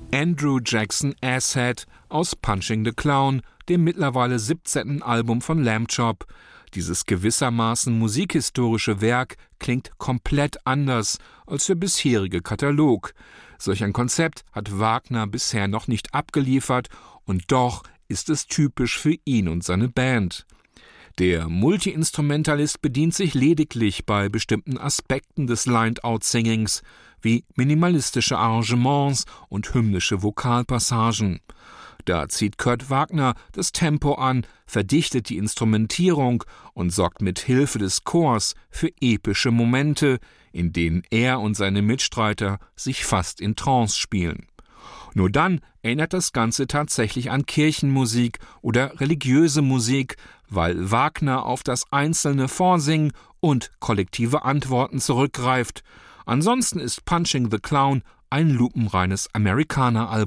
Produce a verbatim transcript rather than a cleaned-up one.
Andrew Jackson Asshead aus Punching the Clown, dem mittlerweile siebzehnten Album von Lamb Chop. Dieses gewissermaßen musikhistorische Werk klingt komplett anders als der bisherige Katalog. Solch ein Konzept hat Wagner bisher noch nicht abgeliefert, und doch ist es typisch für ihn und seine Band. Der Multi-Instrumentalist bedient sich lediglich bei bestimmten Aspekten des Lined-Out-Singings, wie minimalistische Arrangements und hymnische Vokalpassagen. Da zieht Kurt Wagner das Tempo an, verdichtet die Instrumentierung und sorgt mit Hilfe des Chors für epische Momente, in denen er und seine Mitstreiter sich fast in Trance spielen. Nur dann erinnert das Ganze tatsächlich an Kirchenmusik oder religiöse Musik, weil Wagner auf das einzelne Vorsingen und kollektive Antworten zurückgreift. Ansonsten ist Punching the Clown ein lupenreines Amerikaner-Album.